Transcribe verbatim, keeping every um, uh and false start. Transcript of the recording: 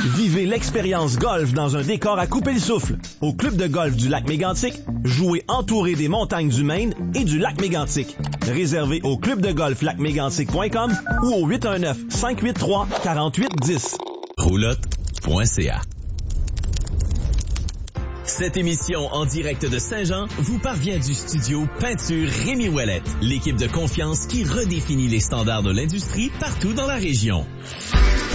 Vivez l'expérience golf dans un décor à couper le souffle. Au club de golf du lac Mégantic, jouez entouré des montagnes du Maine et du lac Mégantic. Réservé au club de golf lac mégantic point com ou au huit un neuf, cinq huit trois, quatre huit un zéro. roulotte point c a. Cette émission en direct de Saint-Jean vous parvient du studio Peinture Rémi Ouellette, l'équipe de confiance qui redéfinit les standards de l'industrie partout dans la région.